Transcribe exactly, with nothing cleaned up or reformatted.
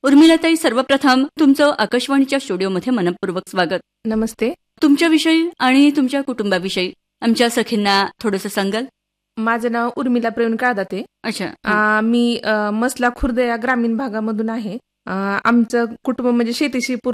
उर्मिलाताई, सर्वप्रथम तुमचं आकाशवाणीच्या स्टुडिओमध्ये मनपूर्वक स्वागत. नमस्ते. तुमच्याविषयी आणि तुमच्या कुटुंबाविषयी आमच्या सखींना थोडंसं सांगाल? माझं नाव उर्मिला प्रवीण काळदाते. अच्छा. अ, मी अ, मसला खुर्द या ग्रामीण भागामधून आहे. अ, आमचं कुटुंब म्हणजे शेतीशी